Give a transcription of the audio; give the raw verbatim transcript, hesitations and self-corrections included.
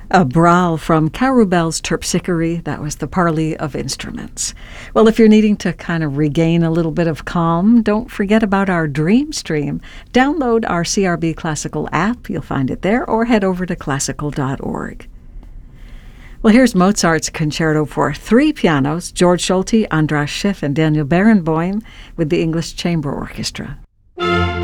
A Brawl from Carubel's Terpsichore. That was the parley of instruments. Well, if you're needing to kind of regain a little bit of calm, don't forget about our Dream Stream. Download our C R B Classical app. You'll find it there, or head over to classical dot org. Well, here's Mozart's Concerto for three pianos, George Solti, Andras Schiff, and Daniel Barenboim with the English Chamber Orchestra.